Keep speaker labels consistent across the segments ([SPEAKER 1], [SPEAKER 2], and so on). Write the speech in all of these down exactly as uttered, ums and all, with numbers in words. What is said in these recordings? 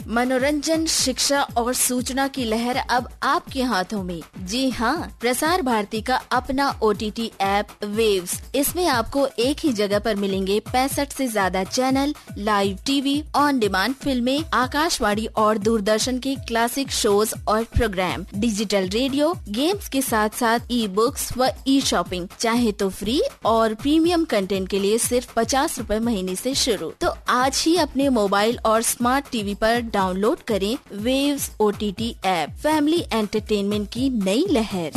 [SPEAKER 1] मनोरंजन, शिक्षा और सूचना की लहर अब आपके हाथों में। जी हाँ, प्रसार भारती का अपना ओटीटी ऐप वेव्स। इसमें आपको एक ही जगह पर मिलेंगे पैंसठ से ज्यादा channel, live TV, on demand फिल्में, आकाशवाणी और दूरदर्शन के क्लासिक शोज और प्रोग्राम, डिजिटल रेडियो, गेम्स के साथ साथ ई बुक्स व ई शॉपिंग। चाहे तो फ्री और प्रीमियम कंटेंट के लिए सिर्फ पचास रूपए महीने से शुरू। तो आज ही अपने मोबाइल और स्मार्ट टीवी पर डाउनलोड करें waves OTT app. Family entertainment की नई लहर।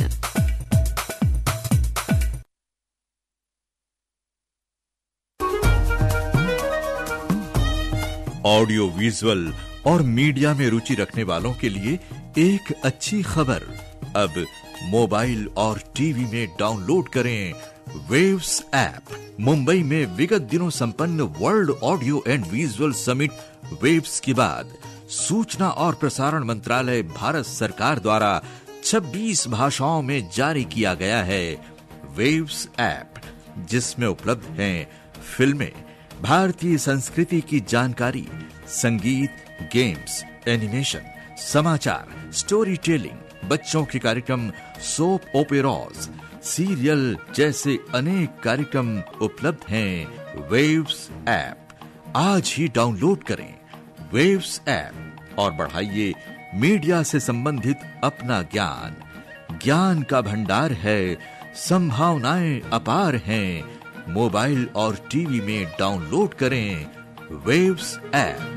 [SPEAKER 2] ऑडियो विजुअल और मीडिया में रुचि रखने वालों के लिए एक अच्छी खबर। अब मोबाइल और टीवी में डाउनलोड करें वेव्स ऐप। मुंबई में विगत दिनों संपन्न world audio and visual summit waves के बाद सूचना और प्रसारण मंत्रालय भारत सरकार द्वारा छब्बीस भाषाओं में जारी किया गया है वेव्स ऐप, जिसमें उपलब्ध हैं फिल्में, भारतीय संस्कृति की जानकारी, संगीत, गेम्स, एनिमेशन, समाचार, स्टोरी टेलिंग, बच्चों के कार्यक्रम, सोप ओपेराज, सीरियल जैसे अनेक कार्यक्रम उपलब्ध हैं वेव्स ऐप। आज ही डाउनलोड करें वेव्स ऐप और बढ़ाइए मीडिया से संबंधित अपना ज्ञान। ज्ञान का भंडार है, संभावनाएं अपार हैं। मोबाइल और टीवी में डाउनलोड करें वेव्स ऐप।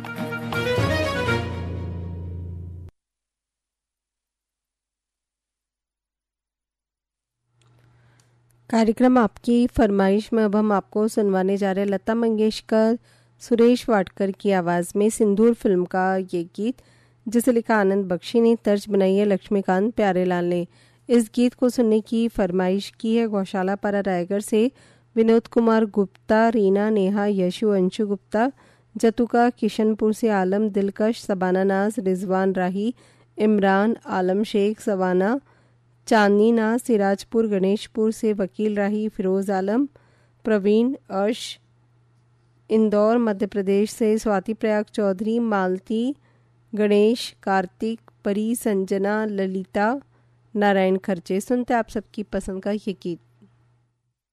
[SPEAKER 3] कार्यक्रम आपकी फरमाइश में अब हम आपको सुनवाने जा रहे हैं लता मंगेशकर, सुरेश वाडकर की आवाज़ में सिंदूर फिल्म का ये गीत, जिसे लिखा आनंद बख्शी ने, तर्ज बनाई है लक्ष्मीकांत प्यारेलाल ने। इस गीत को सुनने की फरमाइश की है गौशाला पारा रायगढ़ से विनोद कुमार गुप्ता, रीना, नेहा, यशु, अंशु गुप्ता, जतुका किशनपुर से आलम, दिलकश, सबाना नाज, रिजवान राही, इमरान, आलम शेख, सवाना, चांदनी नाज, सिराजपुर गणेशपुर से वकील राही, फिरोज आलम, प्रवीण, अर्श, इंदौर मध्य प्रदेश से स्वाति प्रयाग चौधरी, मालती, गणेश, कार्तिक, परी, संजना, ललिता, नारायण खर्चे। सुनते आप सबकी पसंद का ये गीत।